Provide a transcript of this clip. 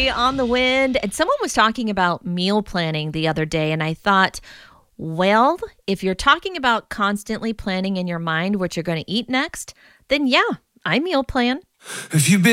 Mary on the Wind. And someone was talking about meal planning the other day, and I thought, well, if you're talking about constantly planning in your mind what you're going to eat next, then yeah, I meal plan. Have you been